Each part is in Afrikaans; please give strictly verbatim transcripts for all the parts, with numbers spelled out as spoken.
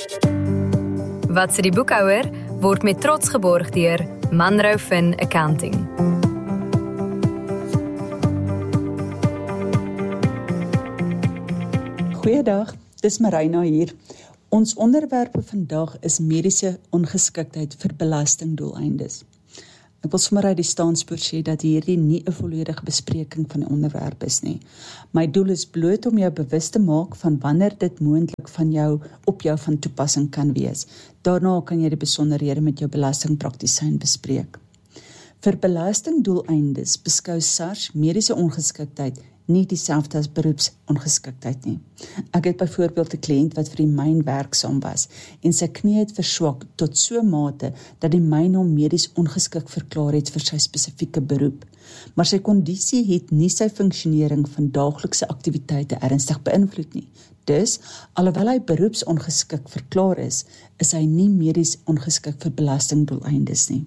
Wat sê die boekhouer word met trots geborg deur Manro Fin Accounting. Goeiedag, dis Marina hier. Ons onderwerp vandag is mediese ongeskiktheid vir belastingdoeleindes. Ek wil sommer uit die staanspoor sê dat hierdie nie 'n volledige bespreking van die onderwerp is nie. My doel is bloot om jou bewus te maak van wanneer dit moontlik van jou op jou van toepassing kan wees. Daarna kan jy die besonderhede met jou belastingpraktisyn bespreek. Vir belastingdoeleindes beskou SARS mediese ongeskiktheid nie dieselfde as beroepsongeskiktheid nie. Ek het byvoorbeeld 'n kliënt wat vir die myn werksaam was en sy knie het verswak tot so mate dat die myn hom medies ongeskik verklaar het vir sy spesifieke beroep. Maar sy kondisie het nie sy funksionering van daaglikse aktiwiteite ernstig beïnvloed nie. Dus, alhoewel hy beroepsongeskik verklaar is, is hy nie medies ongeskik vir belastingdoeleindes nie.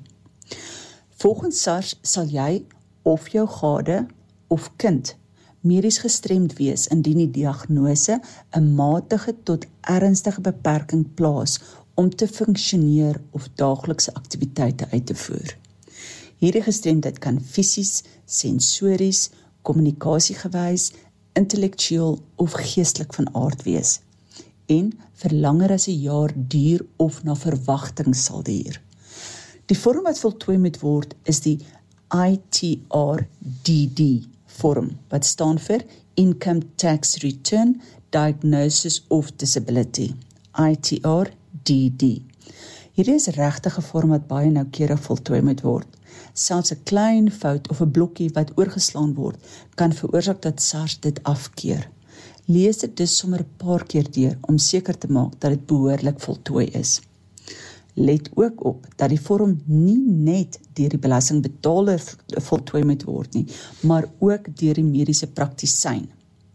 Volgens SARS sal jy of jou gade of kind medies gestremd wees indien die diagnose 'n matige tot ernstige beperking plaas om te funksioneer of daaglikse aktiwiteite uit te voer. Hierdie gestremdheid kan fisies, sensories, kommunikasiegewys, intellektueel of geestelik van aard wees en vir langer as 'n jaar duur of na verwagting sal duur. Die vorm wat voltooi moet word is die I T R D D vorm, wat staan vir Income Tax Return Diagnosis of Disability, I T R D D. Hierdie is regtig 'n vorm wat baie noukeurig voltooi moet word. Selfs 'n klein fout of 'n blokkie wat oorgeslaan word, kan veroorsaak dat SARS dit afkeer. Lees dit dus sommer 'n paar keer deur om seker te maak dat dit behoorlik voltooi is. Let ook op dat die vorm nie net deur die belastingbetaler voltooi moet word nie, maar ook deur die mediese praktisyn.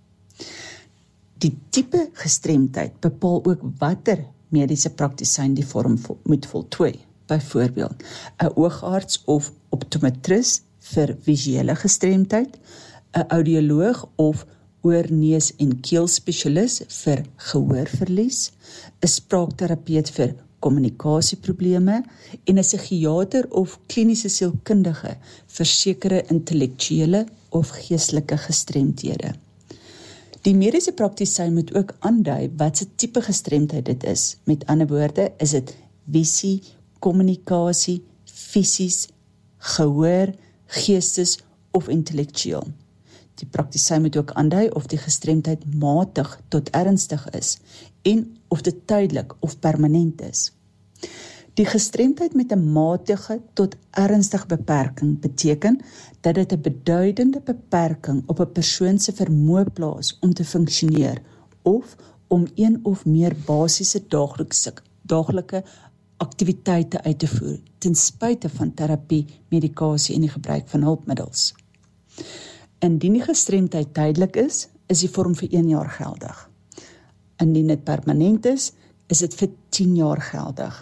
Die tipe gestremdheid bepaal ook watter mediese praktisyn die vorm vo- moet voltooi. Byvoorbeeld, 'n oogarts of optometris vir visuele gestremdheid, 'n audioloog of oor, neus en keelspesialis vir gehoorverlies, 'n spraakterapeut vir kommunikasieprobleme en 'n psigiater of kliniese sielkundige vir sekere intellektuele of geestelike gestremdhede. Die mediese praktisyn moet ook aandui wat se tipe gestremdheid dit is. Met ander woorde, is dit visie, kommunikasie, fisies, gehoor, geestes of intellektueel. Die praktisyn moet ook aandui of die gestremdheid matig tot ernstig is en of dit tydelik of permanent is. Die gestremdheid met 'n matige tot ernstige beperking beteken dat dit 'n beduidende beperking op 'n persoon se vermoë plaas om te funksioneer of om een of meer basiese daaglikse daaglike aktiwiteite uit te voer, ten spyte van terapie, medikasie en die gebruik van hulpmiddels. Indien die gestremdheid tydelik is, is die vorm vir een jaar geldig. Indien dit permanent is, is dit vir tien jaar geldig.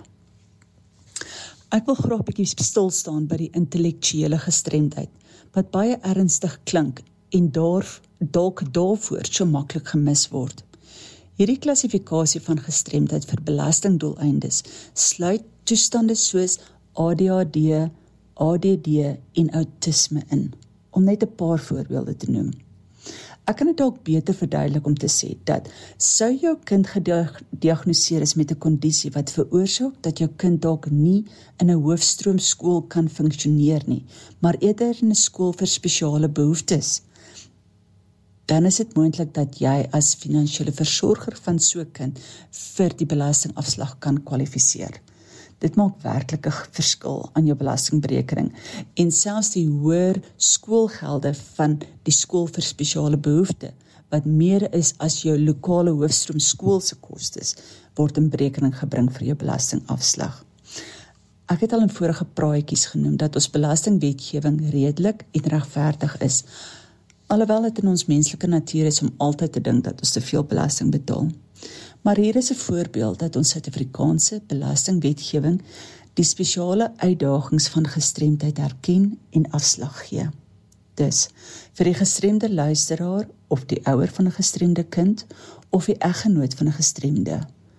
Ek wil graag 'n bietjie stil staan by die intellektuele gestremdheid, wat baie ernstig klink en daar, dalk daarvoor so maklik gemis word. Hierdie klassifikasie van gestremdheid vir belastingdoeleindes sluit toestande soos A D H D, A D D en autisme in, om net 'n paar voorbeelde te noem. Ek kan dit dalk beter verduidelik om te sê dat sou jou kind gediagnoseer is met 'n kondisie wat veroorsaak dat jou kind dalk nie in 'n hoofstroom skool kan funksioneer nie, maar eerder in 'n skool vir spesiale behoeftes, dan is dit moontlik dat jy as finansiële versorger van so 'n kind vir die belastingafslag kan kwalifiseer. Dit maak werklik 'n verskil aan jou belastingberekening en selfs die hoër skoolgelde van die skool vir spesiale behoefte, wat meer is as jou lokale hoofstroom skool se kostes, word in berekening gebring vir jou belastingafslag. Ek het al in vorige praatjies genoem dat ons belastingwetgewing redelik en regverdig is, alhoewel dit in ons menslike natuur is om altyd te dink dat ons te veel belasting betaal. Maar hier is 'n voorbeeld dat ons Suid-Afrikaanse belastingwetgewing die spesiale uitdagings van gestremdheid herken en afslag gee. Dus, vir die gestremde luisteraar of die ouer van 'n gestremde kind of die eggenoot van 'n gestremde,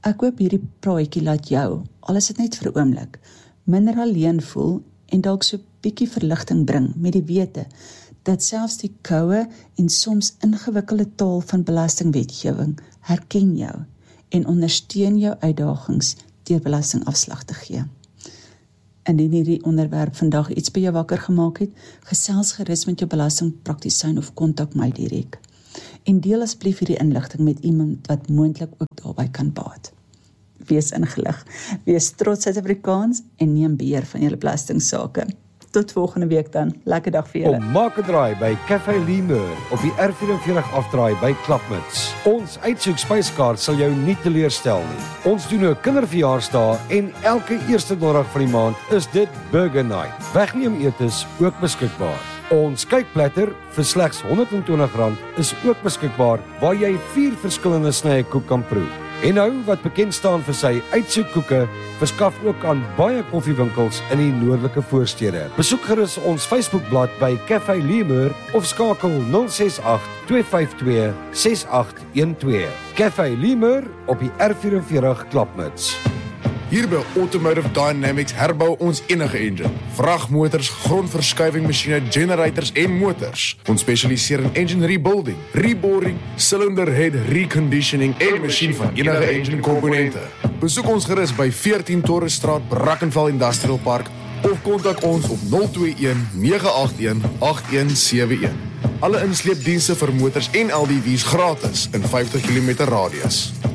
Ek hoop hierdie praatjie laat jou, al is dit net vir 'n oomblik, minder alleen voel en dalk so bietjie verligting bring met die wete dat selfs die koue en soms ingewikkelde taal van belastingwetgewing herken jou en ondersteun jou uitdagings deur belastingafslag te gee. Indien hierdie onderwerp vandag iets by jou wakker gemaak het, gesels gerus met jou belastingpraktisyn of kontak my direk. En deel asseblief hierdie inligting met iemand wat moontlik ook daarbey kan baat. Wees ingelig, wees trots Suid-Afrikaans en neem beheer van julle belastingsaake. Tot volgende week dan. Lekker dag vir julle. Kom maak 'n draai by Café Lemur op die R vyf-en-veertig afdraai by Klapmuts. Ons uitsoek spyskaart sal jou nie teleurstel nie. Ons doen 'n kinderverjaarsdag en elke eerste donderdag van die maand is dit Burger Night. Wegneem etes ook beskikbaar. Ons kykplatter vir slegs honderd en twintig rand is ook beskikbaar waar jy vier verskillende snye koek kan proe. En nou, wat bekend staan vir sy uitsoekkoeke, verskaf ook aan baie koffiewinkels in die noordelike voorstede. Besoek gerus ons Facebookblad by Café Lemur of skakel nul ses agt twee vyf twee ses agt een twee. Café Lemur op die R vyf-en-veertig Klapmuts. Hier by Automotive Dynamics herbou ons enige engine, vragmotors, grondverskuiwingmasjiene, generators en motors. Ons spesialiseer in engine rebuilding, reboring, cylinder head reconditioning en masjien van enige engine komponente. Besoek ons gerus by veertien Torresstraat, Brackenfell Industrial Park of kontak ons op nul twee een nege agt een agt een sewe een. Alle insleepdienste vir motors en L D V's gratis in vyftig kilometer radius.